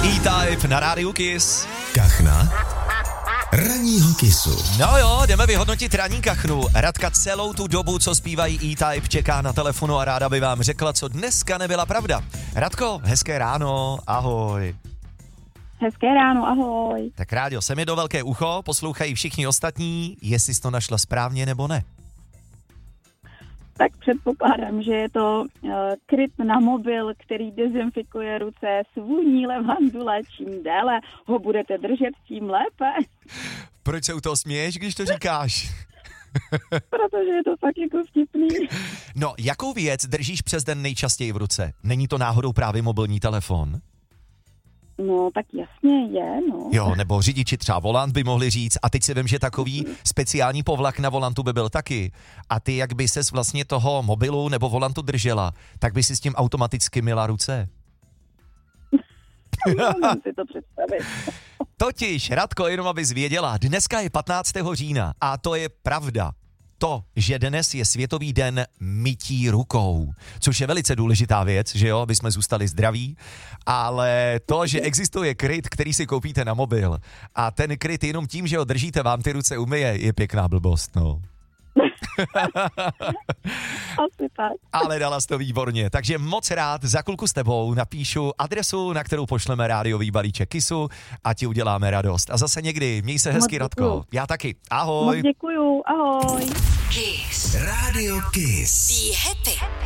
E-Type na rádiu Kiss. Kachna ranního Kissu. No jo, jdeme vyhodnotit ranní kachnu. Radka celou tu dobu, co zpívají E-Type, čeká na telefonu a ráda by vám řekla, co dneska nebyla pravda. Radko, hezké ráno, ahoj. Hezké ráno, ahoj. Tak rádio, sem je do velké ucho, poslouchají všichni ostatní, jestli jsi to našla správně nebo ne. Tak předpokládám, že je to kryt na mobil, který dezinfikuje ruce s vůní levandule. Čím déle ho budete držet, tím lépe. Proč se u toho směješ, když to říkáš? Protože je to fakt jako vtipný. No, jakou věc držíš přes den nejčastěji v ruce? Není to náhodou právě mobilní telefon? No, tak jasně je, no. Jo, nebo řidiči třeba volant by mohli říct a teď si vím, že takový speciální povlak na volantu by byl taky. A ty, jak by ses vlastně toho mobilu nebo volantu držela, tak by si s tím automaticky myla ruce. Mám si to představit. Totiž, Radko, jenom abys věděla, dneska je 15. října a to je pravda. To, že dnes je Světový den mytí rukou, což je velice důležitá věc, že jo, aby jsme zůstali zdraví, ale to, že existuje kryt, který si koupíte na mobil a ten kryt jenom tím, že ho držíte, vám ty ruce umyje, je pěkná blbost, no. Asi tak. Ale dala jsi to výborně, takže moc rád za chvilku s tebou napíšu adresu, na kterou pošleme rádiový balíček Kissu a ti uděláme radost. A zase někdy, měj se hezky, Radko. Já taky. Ahoj. Moc děkuju, ahoj. Kiss. Radio Kiss. Be happy.